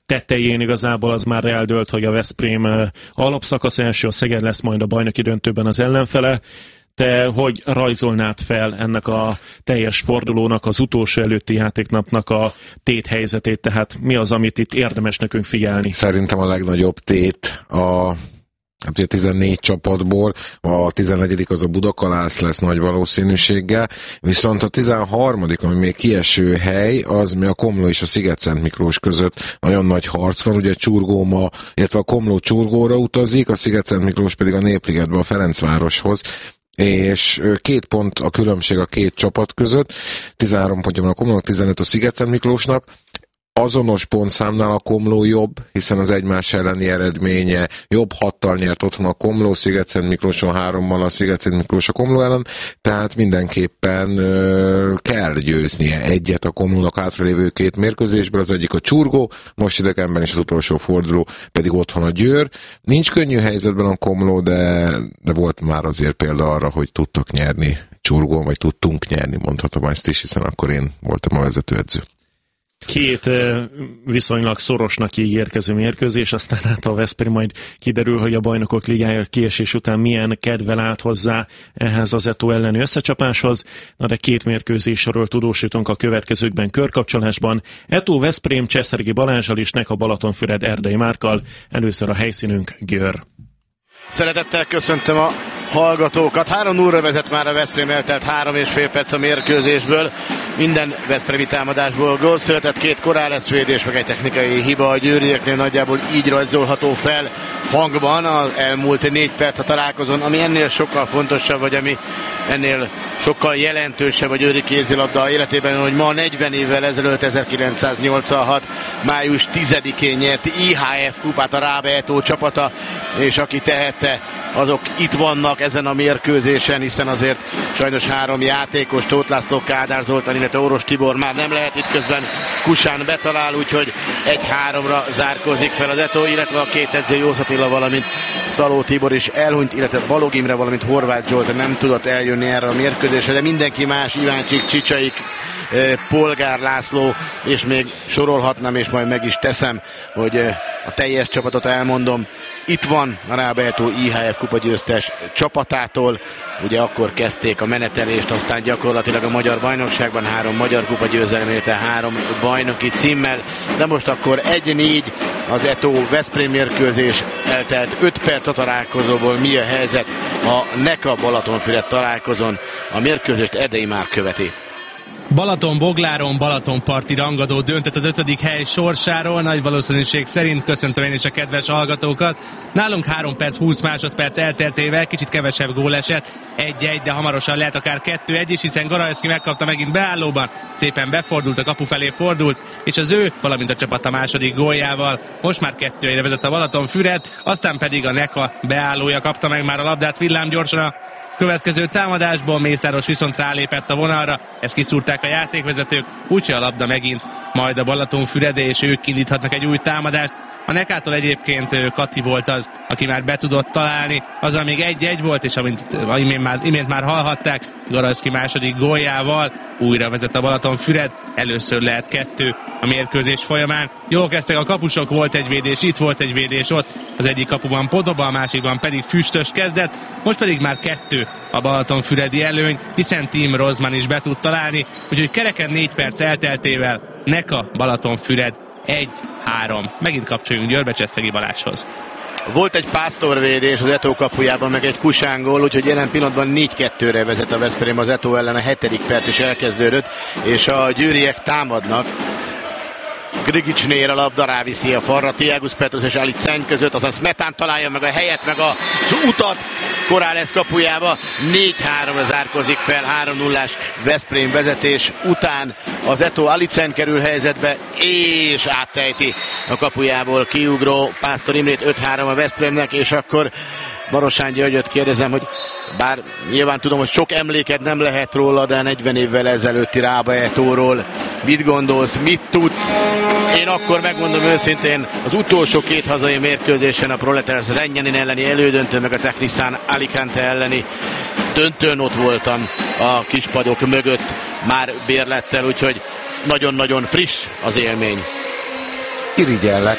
tetején igazából az már eldőlt, hogy a Veszprém alapszakasz első, a Szeged lesz majd a bajnoki döntőben az ellenfele. Te hogy rajzolnád fel ennek a teljes fordulónak, az utolsó előtti játéknapnak a téthelyzetét, tehát mi az, amit itt érdemes nekünk figyelni? Szerintem a legnagyobb tét ugye 14 csapatból, a 14. az a Budakalász lesz nagy valószínűséggel, viszont a 13., ami még kieső hely, az mi a Komló és a Sziget-Szent-Miklós között nagyon nagy harc van, ugye Csurgó illetve a Komló Csurgóra utazik, a Sziget-Szent-Miklós pedig a Népligetbe, a Ferencvároshoz, és 2 pont a különbség a két csapat között, 13 pontja van a Komlónak, 15 a Sziget-Szent-Miklósnak. Azonos pontszámnál a Komló jobb, hiszen az egymás elleni eredménye jobb, 6-tal nyert otthon a Komló, Sziget-Szent-Miklóson 3-mal a Sziget-Szent-Miklós a Komló ellen, tehát mindenképpen kell győznie egyet a Komlónak hátralévő 2 mérkőzésből, az egyik a Csurgó, most idegenben is az utolsó forduló pedig otthon a Győr. Nincs könnyű helyzetben a Komló, de volt már azért példa arra, hogy tudtak nyerni Csurgón, vagy tudtunk nyerni, mondhatom ezt is, hiszen akkor én voltam a vezetőedző. 2 viszonylag szorosnak ígérkező mérkőzés, aztán hát a Veszprém majd kiderül, hogy a Bajnokok Ligája kiesés után milyen kedvel állt hozzá ehhez az Eto elleni összecsapáshoz. Na de 2 mérkőzésről tudósítunk a következőkben körkapcsolásban. Eto Veszprém Cseszergi Balázsal és Neka Balatonfüred Erdei Márkkal. Először a helyszínünk Győr. Szeretettel köszöntöm a hallgatókat. 3-0-ra vezet már a Veszprém, eltelt 3,5 perc a mérkőzésből. Minden veszprémi támadásból gól született, 2 Corrales védés, meg egy technikai hiba a győrieknél, nagyjából így rajzolható fel hangban az elmúlt 4 perc a találkozón, ami ennél sokkal fontosabb, vagy ami ennél sokkal jelentősebb a győri kézilabda életében, hogy ma 40 évvel ezelőtt 1986. május 10-én nyert IHF kupát a Rába Eto csapata, és aki tehette, azok itt vannak ezen a mérkőzésen, hiszen azért sajnos 3 játékos, Tóth László, Kádár Zoltán, illetve Oros Tibor már nem lehet itt, közben Kusán betalál, úgyhogy 1-3-ra zárkózik fel az Eto, illetve a 2 edző Jósz Attila, valamint Szaló Tibor is elhunyt, illetve Balog Imre, valamint Horváth Zsolt nem tudott eljönni erre a mérkőzésre, de mindenki más, Iváncsik, Csicsaik, Polgár László, és még sorolhatnám, és majd meg is teszem, hogy a teljes csapatot elmondom. Itt van a Rába Eto IHF kupa győztes csapatától, ugye akkor kezdték a menetelést, aztán gyakorlatilag a magyar bajnokságban 3 magyar kupa győzelmét, 3 bajnoki címmel, de most akkor 1-4 az Eto Veszprém mérkőzés, eltelt 5 perc a találkozóból. Mi a helyzet a Neka Balatonfüred találkozón? A mérkőzést Erdei már követi. Balaton-Bogláron Balatonparti rangadó döntött az 5. hely sorsáról, nagy valószínűség szerint. Köszöntöm én is a kedves hallgatókat. Nálunk 3 perc 20 másodperc elteltével kicsit kevesebb gól esett, 1-1, de hamarosan lehet akár 2-1 is, hiszen Garajszki megkapta megint beállóban, szépen befordult, a kapu felé fordult, és az ő, valamint a csapat a második góljával most már 2-1-re vezet a Balatonfüred, aztán pedig a Neka beállója kapta meg már a labdát villámgyorsan a következő támadásból, Mészáros viszont rálépett a vonalra, ezt kiszúrták a játékvezetők, úgyhogy a labda megint majd a Balatonfüredé, és ők indíthatnak egy új támadást. A Nekától egyébként Kati volt az, aki már be tudott találni, azzal még 1-1 volt, és imént már hallhatták, Garajszki második góljával újra vezet a Balatonfüred, először lehet 2 a mérkőzés folyamán. Jól kezdtek a kapusok, volt egy védés, itt volt egy védés, ott az egyik kapuban Podoba, a másikban pedig Füstös kezdett, most pedig már 2 a Balatonfüredi előny, hiszen Tim Rozman is be tud találni, úgyhogy kereken 4 perc elteltével Neka Balatonfüred 1-3. Megint kapcsoljunk Győrbe Csesszegi Balázshoz. Volt egy pásztorvédés az Eto kapujában, meg egy Kusán gól, úgyhogy jelen pillanatban 4-2-re vezet a Veszprém az Eto ellen, a 7. perc is elkezdődött, és a győriek támadnak. Grigicsnél a labda ráviszi a falra, Tiagus Petrus és Ali Ceng között, aztán Smetán találja meg a helyet, meg az utat Corrales kapujába. 4-3-ra zárkozik fel, 3-0-ás Veszprém vezetés után az Eto. Ali Ceng kerül helyzetbe, és áttejti a kapujából kiugró Pásztor Imrét. 5-3 a Veszprémnek, és akkor Barosán Györgyöt kérdezem, hogy bár nyilván tudom, hogy sok emléked nem lehet róla, de 40 évvel ezelőtti Rába Etóról mit gondolsz, mit tudsz? Én akkor megmondom őszintén, az utolsó 2 hazai mérkőzésen, a Proletariat Renjanin elleni elődöntő, meg a Technisan Alicante elleni döntőn ott voltam a kispadok mögött már bérlettel, úgyhogy nagyon-nagyon friss az élmény. Irigyellek.